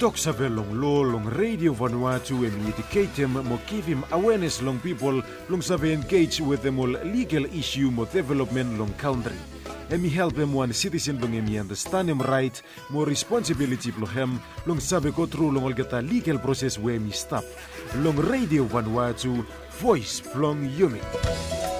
talk sabe long law long radio Vanuatu and educate him mo give him awareness long people long sabe engage with them all legal issue mo development long country. And me help him one citizen long me understand him right more responsibility for him long sabe go through long all get a legal process where me stop. Long radio Vanuatu voice long unit.